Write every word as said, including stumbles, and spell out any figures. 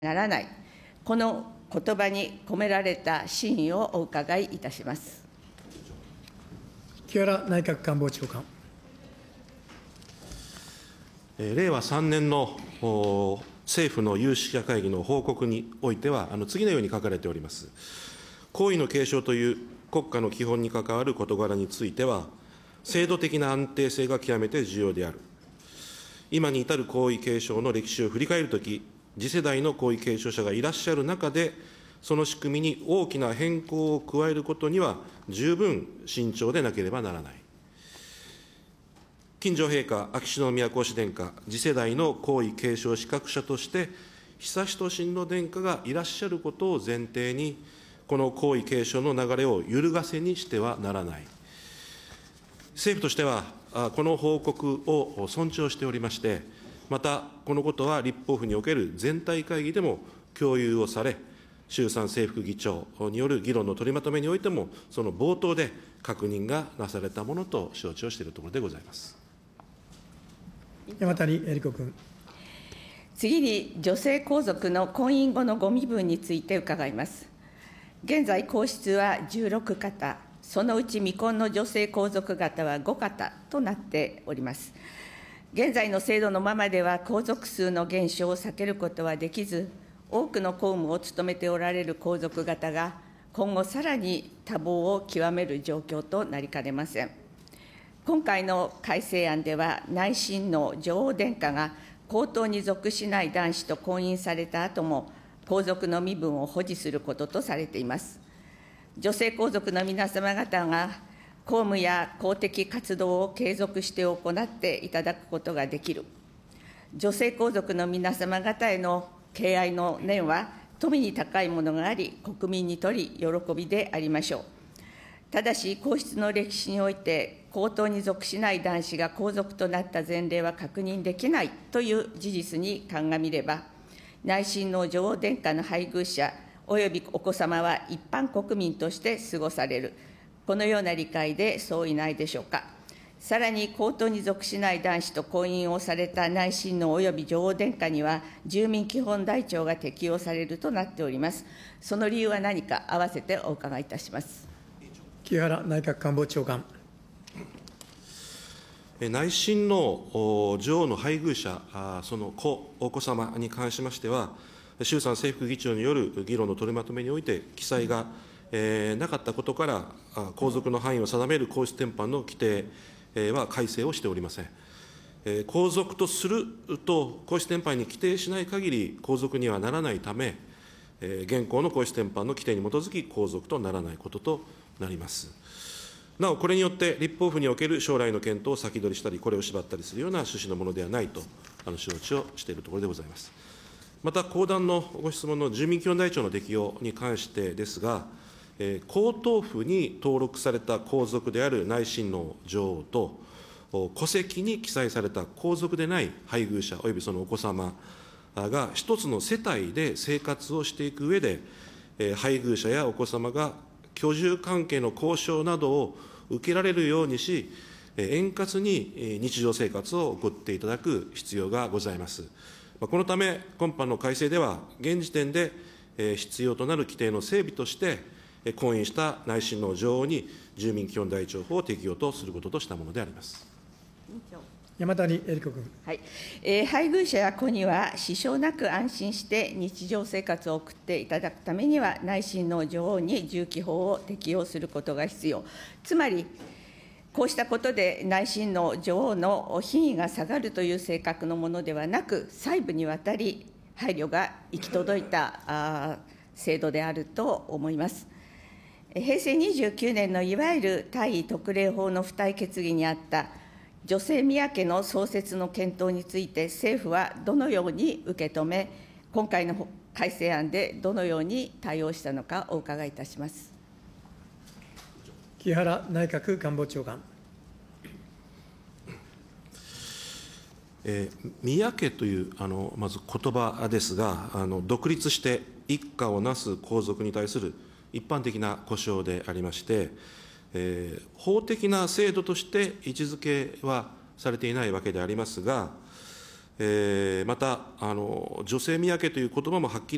ならない、この言葉に込められた真意をお伺いいたします。 木原内閣官房長官。 令和さんねんの政府の有識者会議の報告においては、あの次のように書かれております。皇位の継承という国家の基本に関わる事柄については、制度的な安定性が極めて重要である。今に至る皇位継承の歴史を振り返るとき、次世代の皇位継承者がいらっしゃる中で、その仕組みに大きな変更を加えることには、十分慎重でなければならない。近女陛下、秋篠宮皇嗣殿下、次世代の皇位継承資格者として、悠仁親王殿下がいらっしゃることを前提に、この皇位継承の流れを揺るがせにしてはならない。政府としては、この報告を尊重しておりまして、また、このことは立法府における全体会議でも共有をされ、衆参正副議長による議論の取りまとめにおいても、その冒頭で確認がなされたものと承知をしているところでございます。 山谷えり子君。 次に、女性皇族の婚姻後のご身分について伺います。現在、皇室はじゅうろくかた、そのうち未婚の女性皇族方はごかたとなっております。現在の制度のままでは、皇族数の減少を避けることはできず、多くの公務を務めておられる皇族方が、今後さらに多忙を極める状況となりかねません。今回の改正案では、内親王女王殿下が皇統に属しない男子と婚姻された後も、皇族の身分を保持することとされています。女性皇族の皆様方が、公務や公的活動を継続して行っていただくことができる。女性皇族の皆様方への敬愛の念は、富に高いものがあり、国民にとり喜びでありましょう。ただし、皇室の歴史において、皇統に属しない男子が皇族となった前例は確認できないという事実に鑑みれば、内親王女王殿下の配偶者およびお子様は一般国民として過ごされる。このような理解で相違ないでしょうか。さらに、皇統に属しない男子と婚姻をされた内親王および女王殿下には、住民基本台帳が適用されるとなっております。その理由は何か、併せてお伺いいたします。 木原内閣官房長官。 内親王女王の配偶者、その子、お子様に関しましては、衆参正副議長による議論の取りまとめにおいて、記載がえー、なかったことから、皇族の範囲を定める皇室典範の規定は改正をしておりません。えー、皇族とすると、皇室典範に規定しない限り、皇族にはならないため、えー、現行の皇室典範の規定に基づき、皇族とならないこととなります。なお、これによって立法府における将来の検討を先取りしたり、これを縛ったりするような趣旨のものではないと、あの承知をしているところでございます。また、後段のご質問の住民基本台帳の適用に関してですが、皇統府に登録された皇族である内親王女王と、戸籍に記載された皇族でない配偶者およびそのお子様が一つの世帯で生活をしていく上で、配偶者やお子様が居住関係の交渉などを受けられるようにし、円滑に日常生活を送っていただく必要がございます。このため、今般の改正では、現時点で必要となる規定の整備として、婚姻した内親王女王に住民基本台帳法を適用とすることとしたものであります。 山谷えり子君。 はい、えー、配偶者や子には支障なく安心して日常生活を送っていただくためには、内親王女王に住基法を適用することが必要。つまり、こうしたことで内親王女王の品位が下がるという性格のものではなく、細部にわたり配慮が行き届いたあ制度であると思います。へいせいにじゅうきゅうねんのいわゆる大位特例法の付帯決議にあった女性宮家の創設の検討について、政府はどのように受け止め、今回の改正案でどのように対応したのかお伺いいたします。 木原内閣官房長官。 えー、宮家というあのまず言葉ですが、あの独立して一家をなす皇族に対する一般的な呼称でありまして、えー、法的な制度として位置づけはされていないわけでありますが、えー、またあの女性宮家という言葉もはっきり